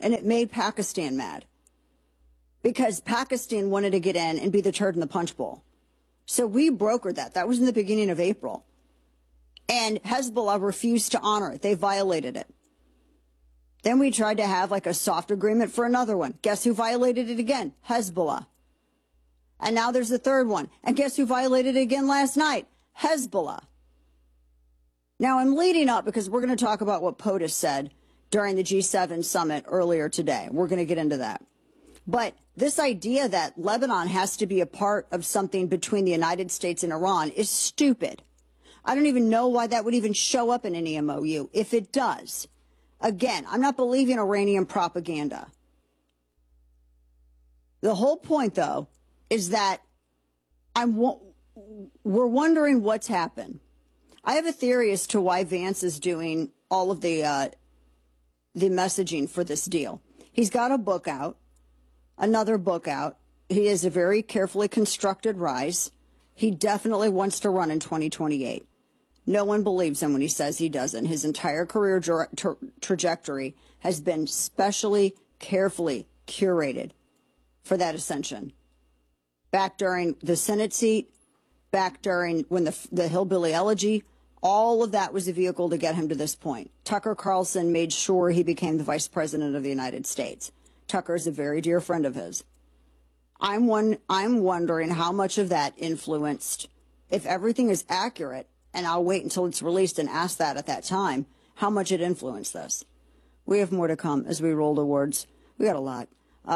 and it made Pakistan mad because Pakistan wanted to get in and be the turd in the punch bowl. So we brokered that. That was in the beginning of April. And Hezbollah refused to honor it. They violated it. Then we tried to have like a soft agreement for another one. Guess who violated it again? Hezbollah. And now there's the third one. And guess who violated it again last night? Hezbollah. Now I'm leading up because we're going to talk about what POTUS said during the G7 summit earlier today. We're going to get into that. But this idea that Lebanon has to be a part of something between the United States and Iran is stupid. I don't even know why that would even show up in any MOU. If it does, again, I'm not believing Iranian propaganda. The whole point, though, is that we're wondering what's happened. I have a theory as to why Vance is doing all of the messaging for this deal. He's got a book out, another book out. He has a very carefully constructed rise. He definitely wants to run in 2028. No one believes him when he says he doesn't. His entire career trajectory has been specially, carefully curated for that ascension. Back during the Senate seat, back during when the Hillbilly Elegy, all of that was a vehicle to get him to this point. Tucker Carlson made sure he became the vice president of the United States. Tucker is a very dear friend of his. I'm wondering how much of that influenced, if everything is accurate, and I'll wait until it's released and ask that at that time, how much it influenced this. We have more to come as we roll towards. We got a lot.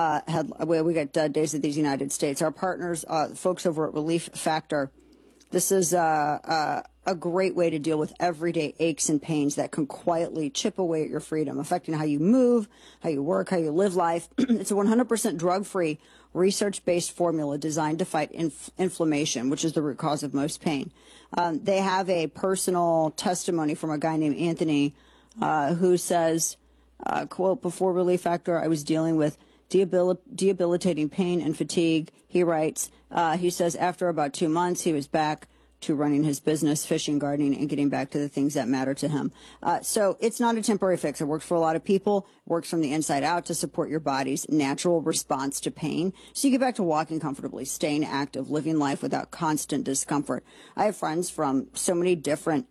We got Days of these United States. Our partners, folks over at Relief Factor, this is a great way to deal with everyday aches and pains that can quietly chip away at your freedom, affecting how you move, how you work, how you live life. It's a 100% drug-free, research-based formula designed to fight inflammation, which is the root cause of most pain. They have a personal testimony from a guy named Anthony who says, quote, before Relief Factor, I was dealing with debilitating pain and fatigue. He writes, he says after about 2 months, he was back to running his business, fishing, gardening, and getting back to the things that matter to him. So it's not a temporary fix. It works for a lot of people, works from the inside out to support your body's natural response to pain. So you get back to walking comfortably, staying active, living life without constant discomfort. I have friends from so many different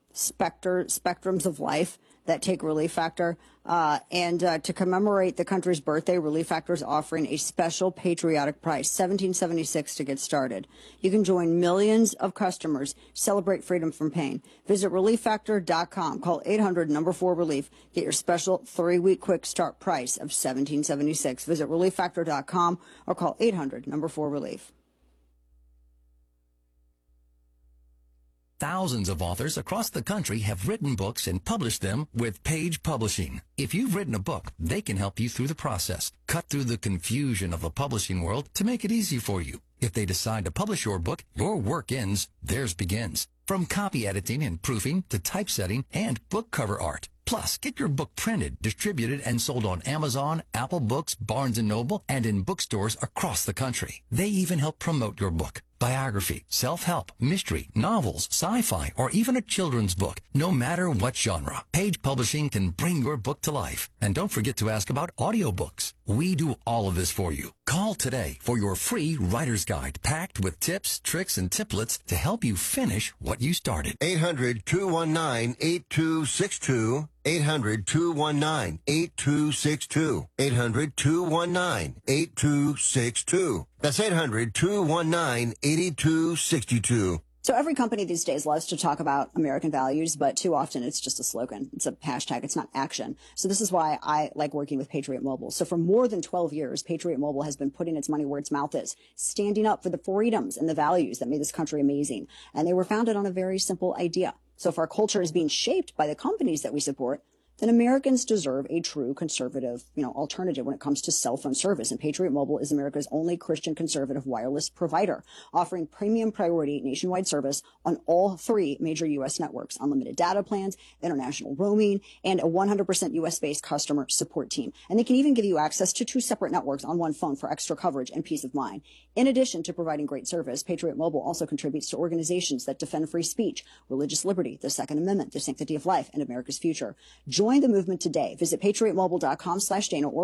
spectrums of life that take Relief Factor. And to commemorate the country's birthday, Relief Factor is offering a special patriotic price, $17.76 to get started. You can join millions of customers, celebrate freedom from pain. Visit ReliefFactor.com. Call 800-4-RELIEF. Get your special 3-week quick start price of $17.76. Visit ReliefFactor.com or call 800-4-RELIEF. Thousands of authors across the country have written books and published them with Page Publishing. If you've written a book, they can help you through the process, cut through the confusion of the publishing world to make it easy for you. If they decide to publish your book, your work ends, theirs begins. From copy editing and proofing to typesetting and book cover art. Plus, get your book printed, distributed, and sold on Amazon, Apple Books, Barnes & Noble, and in bookstores across the country. They even help promote your book. Biography, self-help, mystery, novels, sci-fi, or even a children's book. No matter what genre, Page Publishing can bring your book to life. And don't forget to ask about audiobooks. We do all of this for you. Call today for your free writer's guide packed with tips, tricks, and templates to help you finish what you started. 800-219-8262. 800-219-8262. 800-219-8262. That's 800-219-8262. So every company these days loves to talk about American values, but too often it's just a slogan. It's a hashtag. It's not action. So this is why I like working with Patriot Mobile. So for more than 12 years, Patriot Mobile has been putting its money where its mouth is, standing up for the freedoms and the values that made this country amazing. And they were founded on a very simple idea. So if our culture is being shaped by the companies that we support, then Americans deserve a true conservative, alternative when it comes to cell phone service. And Patriot Mobile is America's only Christian conservative wireless provider, offering premium priority nationwide service on all 3 major U.S. networks, unlimited data plans, international roaming, and a 100% U.S.-based customer support team. And they can even give you access to 2 separate networks on one phone for extra coverage and peace of mind. In addition to providing great service, Patriot Mobile also contributes to organizations that defend free speech, religious liberty, the Second Amendment, the sanctity of life, and America's future. Join the movement today. Visit patriotmobile.com/Dana or